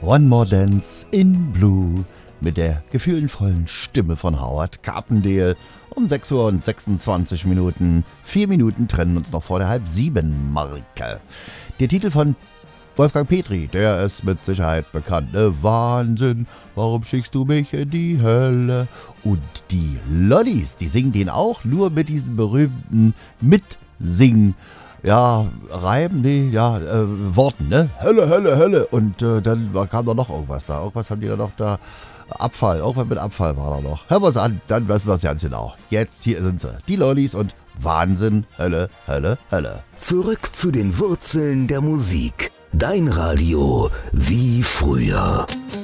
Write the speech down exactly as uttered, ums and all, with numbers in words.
One More Dance in Blue mit der gefühlenvollen Stimme von Howard Carpendale um sechs Uhr und sechsundzwanzig Minuten. Vier Minuten trennen uns noch vor der halb sieben Marke. Der Titel von Wolfgang Petri, der ist mit Sicherheit bekannt. Ne? Wahnsinn, warum schickst du mich in die Hölle? Und die Lollis, die singen den auch nur mit diesen berühmten Mitsingen. Ja, Reiben, nee, ja, äh, Worten, ne? Hölle, Hölle, Hölle. Und äh, dann kam da noch irgendwas da. Irgendwas haben die da noch da. Abfall, irgendwas mit Abfall war da noch. Hören wir uns an, dann wissen wir es ganz genau. Jetzt, hier sind sie, die Lollis und Wahnsinn, Hölle, Hölle, Hölle. Zurück zu den Wurzeln der Musik. Dein Radio wie früher.